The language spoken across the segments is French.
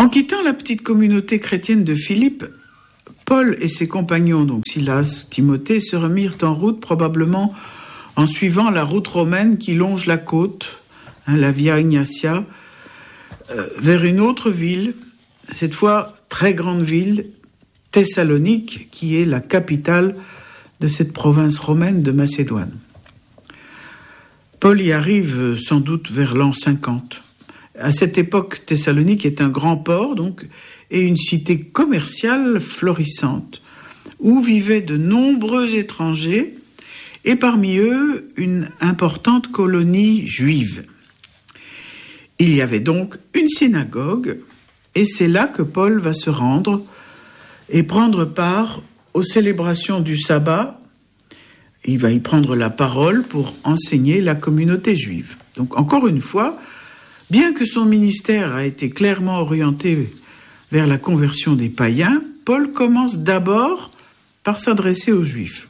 En quittant la petite communauté chrétienne de Philippe, Paul et ses compagnons, donc Silas, Timothée, se remirent en route, probablement en suivant la route romaine qui longe la côte, la Via Ignatia, vers une autre ville, cette fois très grande ville, Thessalonique, qui est la capitale de cette province romaine de Macédoine. Paul y arrive sans doute vers l'an 50. À cette époque, Thessalonique est un grand port, donc, et une cité commerciale florissante, où vivaient de nombreux étrangers, et parmi eux, une importante colonie juive. Il y avait donc une synagogue, et c'est là que Paul va se rendre et prendre part aux célébrations du sabbat. Il va y prendre la parole pour enseigner la communauté juive. Donc, encore une fois, bien que son ministère a été clairement orienté vers la conversion des païens, Paul commence d'abord par s'adresser aux Juifs.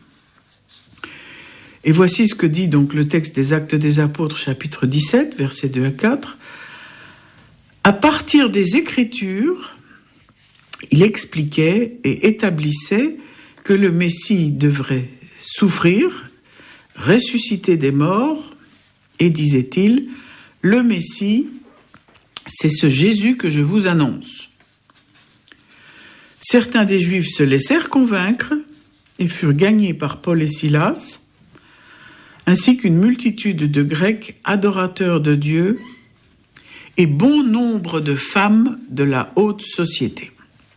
Et voici ce que dit donc le texte des Actes des Apôtres, chapitre 17, versets 2 à 4. À partir des Écritures, il expliquait et établissait que le Messie devrait souffrir, ressusciter des morts, et disait-il, le Messie, c'est ce Jésus que je vous annonce. Certains des Juifs se laissèrent convaincre et furent gagnés par Paul et Silas, ainsi qu'une multitude de Grecs adorateurs de Dieu et bon nombre de femmes de la haute société.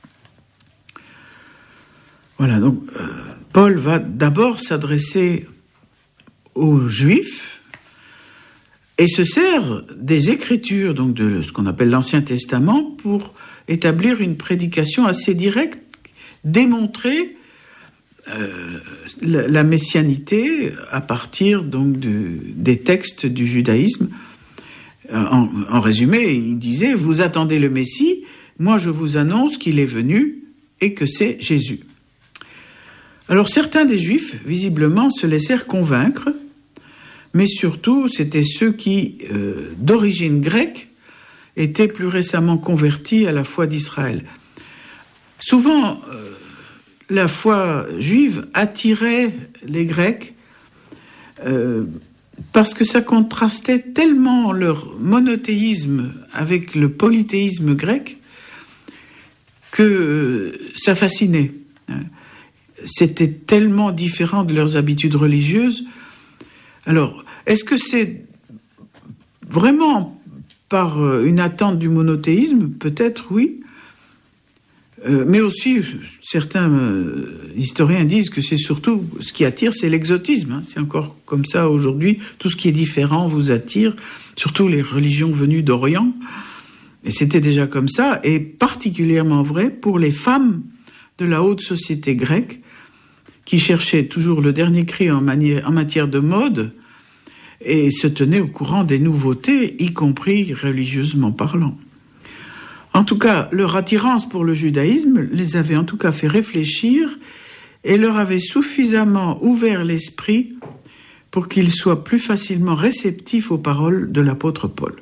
Voilà, donc Paul va d'abord s'adresser aux Juifs et se sert des Écritures, donc de ce qu'on appelle l'Ancien Testament, pour établir une prédication assez directe, démontrer la messianité à partir donc des textes du judaïsme. En résumé, il disait, vous attendez le Messie, moi je vous annonce qu'il est venu et que c'est Jésus. Alors certains des Juifs, visiblement, se laissèrent convaincre, mais surtout c'était ceux qui, d'origine grecque, étaient plus récemment convertis à la foi d'Israël. Souvent, la foi juive attirait les Grecs parce que ça contrastait tellement leur monothéisme avec le polythéisme grec que ça fascinait. C'était tellement différent de leurs habitudes religieuses. Alors, est-ce que c'est vraiment par une attente du monothéisme ? Peut-être, oui. Mais aussi, certains historiens disent que c'est surtout, ce qui attire, c'est l'exotisme. C'est encore comme ça aujourd'hui. Tout ce qui est différent vous attire, surtout les religions venues d'Orient. Et c'était déjà comme ça, et particulièrement vrai pour les femmes de la haute société grecque, qui cherchaient toujours le dernier cri en matière de mode, et se tenaient au courant des nouveautés, y compris religieusement parlant. En tout cas, leur attirance pour le judaïsme les avait en tout cas fait réfléchir et leur avait suffisamment ouvert l'esprit pour qu'ils soient plus facilement réceptifs aux paroles de l'apôtre Paul.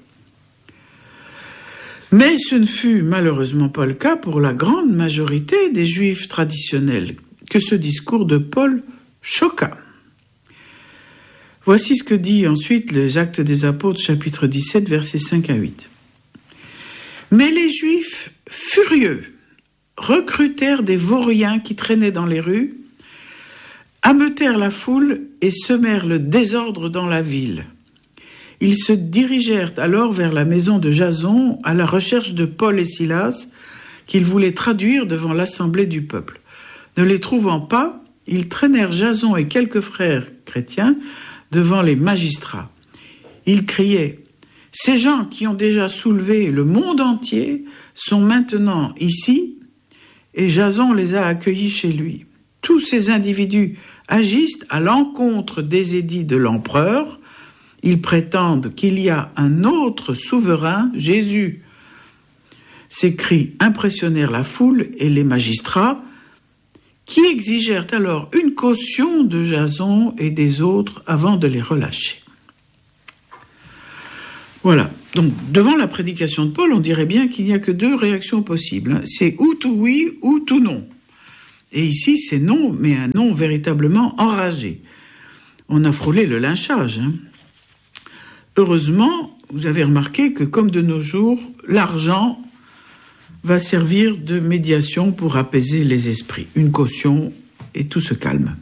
Mais ce ne fut malheureusement pas le cas pour la grande majorité des Juifs traditionnels, que ce discours de Paul choqua. Voici ce que dit ensuite les Actes des Apôtres, chapitre 17, versets 5 à 8. Mais les Juifs, furieux, recrutèrent des vauriens qui traînaient dans les rues, ameutèrent la foule et semèrent le désordre dans la ville. Ils se dirigèrent alors vers la maison de Jason à la recherche de Paul et Silas, qu'ils voulaient traduire devant l'assemblée du peuple. Ne les trouvant pas, ils traînèrent Jason et quelques frères chrétiens devant les magistrats. Ils criaient « Ces gens qui ont déjà soulevé le monde entier sont maintenant ici, et Jason les a accueillis chez lui. Tous ces individus agissent à l'encontre des édits de l'empereur. Ils prétendent qu'il y a un autre souverain, Jésus. » Ces cris impressionnèrent la foule et les magistrats, qui exigèrent alors une caution de Jason et des autres avant de les relâcher. Voilà. Donc, devant la prédication de Paul, on dirait bien qu'il n'y a que deux réactions possibles. C'est ou tout oui ou tout non. Et ici, c'est non, mais un non véritablement enragé. On a frôlé le lynchage. Heureusement, vous avez remarqué que, comme de nos jours, l'argent va servir de médiation pour apaiser les esprits. Une caution et tout se calme.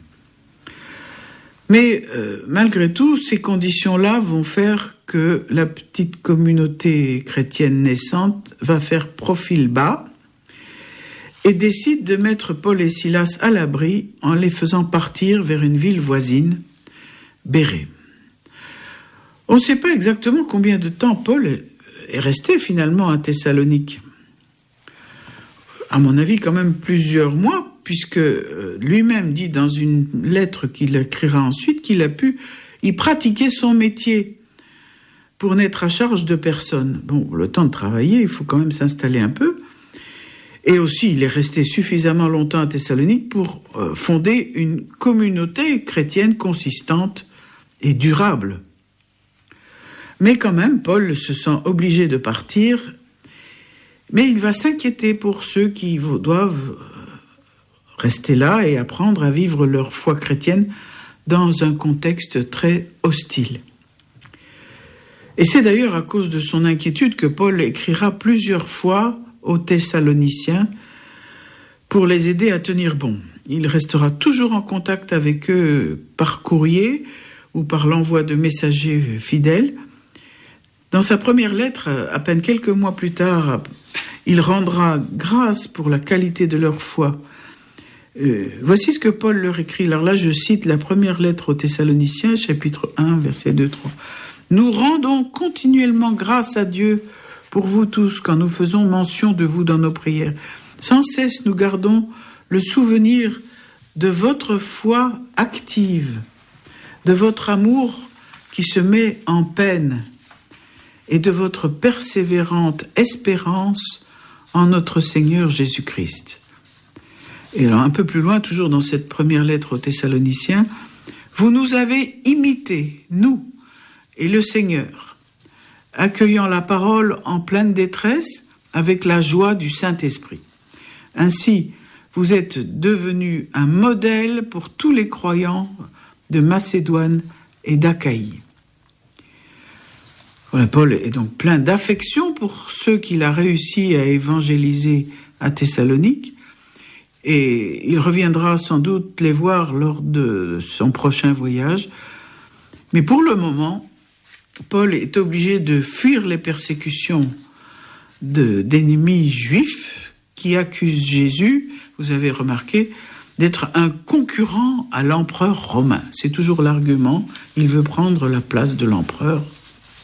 Mais malgré tout, ces conditions-là vont faire que la petite communauté chrétienne naissante va faire profil bas et décide de mettre Paul et Silas à l'abri en les faisant partir vers une ville voisine, Bérée. On ne sait pas exactement combien de temps Paul est resté finalement à Thessalonique. À mon avis, quand même plusieurs mois, puisque lui-même dit dans une lettre qu'il écrira ensuite qu'il a pu y pratiquer son métier pour n'être à charge de personne. Bon, le temps de travailler, il faut quand même s'installer un peu. Et aussi, il est resté suffisamment longtemps à Thessalonique pour fonder une communauté chrétienne consistante et durable. Mais quand même, Paul se sent obligé de partir, mais il va s'inquiéter pour ceux qui doivent rester là et apprendre à vivre leur foi chrétienne dans un contexte très hostile. Et c'est d'ailleurs à cause de son inquiétude que Paul écrira plusieurs fois aux Thessaloniciens pour les aider à tenir bon. Il restera toujours en contact avec eux par courrier ou par l'envoi de messagers fidèles. Dans sa première lettre, à peine quelques mois plus tard, il rendra grâce pour la qualité de leur foi. Voici ce que Paul leur écrit. Alors là, je cite la première lettre aux Thessaloniciens, chapitre 1, versets 2-3. « Nous rendons continuellement grâce à Dieu pour vous tous quand nous faisons mention de vous dans nos prières. Sans cesse, nous gardons le souvenir de votre foi active, de votre amour qui se met en peine et de votre persévérante espérance en notre Seigneur Jésus-Christ. » Et alors un peu plus loin, toujours dans cette première lettre aux Thessaloniciens, « Vous nous avez imités, nous et le Seigneur, accueillant la parole en pleine détresse avec la joie du Saint-Esprit. Ainsi, vous êtes devenus un modèle pour tous les croyants de Macédoine et d'Achaïe. » Voilà, Paul est donc plein d'affection pour ceux qu'il a réussi à évangéliser à Thessalonique, et il reviendra sans doute les voir lors de son prochain voyage. Mais pour le moment, Paul est obligé de fuir les persécutions d'ennemis juifs qui accusent Jésus, vous avez remarqué, d'être un concurrent à l'empereur romain. C'est toujours l'argument, il veut prendre la place de l'empereur